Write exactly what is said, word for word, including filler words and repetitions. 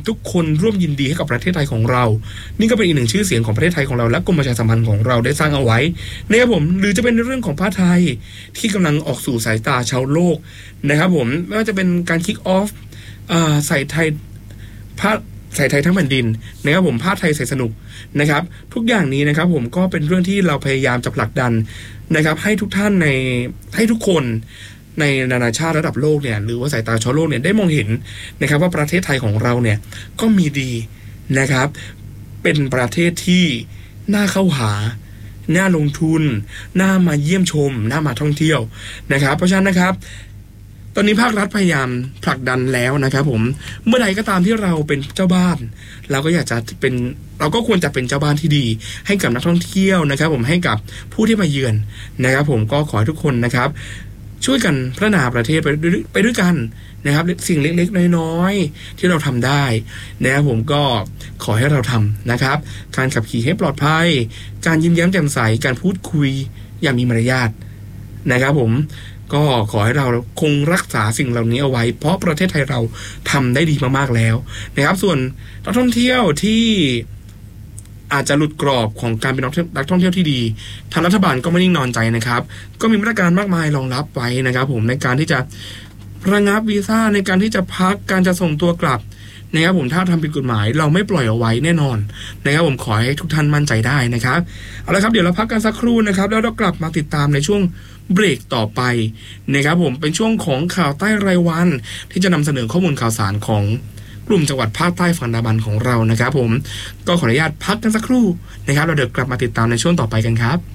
ทุกคนร่วมยินดีให้กับประเทศไทยของเรานี่ก็เป็นอีกหนึ่งชื่อเสียงของประเทศไทยของเราและกรมประชาสัมพันธ์ของเราได้สร้างเอาไว้นะครับผมหรือจะเป็นเรื่องของผ้าไทยที่กำลังออกสู่สายตาชาวโลกนะครับผมไม่ว่าจะเป็นการคิกออฟใส่ไทยผ้าใส่ไทยทั้งแผ่นดินนะครับผมผ้าไทยใส่สนุกนะครับทุกอย่างนี้นะครับผมก็เป็นเรื่องที่เราพยายามจะผลักดันนะครับให้ทุกท่านในให้ทุกคนในนานาชาติระดับโลกเนี่ยหรือว่าสายตาชาวโลกเนี่ยได้มองเห็นนะครับว่าประเทศไทยของเราเนี่ยก็มีดีนะครับเป็นประเทศที่น่าเข้าหาน่าลงทุนน่ามาเยี่ยมชมน่ามาท่องเที่ยวนะครับเพราะฉะนั้นนะครับตอนนี้ภาครัฐพยายามผลักดันแล้วนะครับผมเมื่อใดก็ตามที่เราเป็นเจ้าบ้านเราก็อยากจะเป็นเราก็ควรจะเป็นเจ้าบ้านที่ดีให้กับนักท่องเที่ยวนะครับผมให้กับผู้ที่มาเยือนนะครับผมก็ขอให้ทุกคนนะครับช่วยกันพัฒนาประเทศไปด้วยไปด้วยกันนะครับสิ่งเล็กๆน้อยๆที่เราทำได้นะครับผมก็ขอให้เราทำนะครับการขับขี่ให้ปลอดภัยการยิ้มแย้มแจ่มใสการพูดคุยอย่างมีมารยาทนะครับผมก็ขอให้เราคงรักษาสิ่งเหล่านี้เอาไว้เพราะประเทศไทยเราทำได้ดีมากๆแล้วนะครับส่วนนักท่องเที่ยวที่อาจจะหลุดกรอบของการเป็นนักท่องเที่ยวที่ดีทางรัฐบาลก็ไม่นิ่งนอนใจนะครับก็มีมาตรการมากมายรองรับไว้นะครับผมในการที่จะระงับวีซ่าในการที่จะพักการจะส่งตัวกลับนะครับผมถ้าทำผิดกฎหมายเราไม่ปล่อยเอาไว้แน่นอนนะครับผมขอให้ทุกท่านมั่นใจได้นะครับเอาละครับเดี๋ยวเราพักกันสักครู่นะครับแล้วเรากลับมาติดตามในช่วงเบรกต่อไปนะครับผมเป็นช่วงของข่าวใต้รายวันที่จะนำเสนอข้อมูลข่าวสารของกลุ่มจังหวัดภาคใต้ฝั่งอันดามันของเรานะครับผมก็ขออนุญาตพักกันสักครู่นะครับเราเดี๋ยวกลับมาติดตามในช่วงต่อไปกันครับ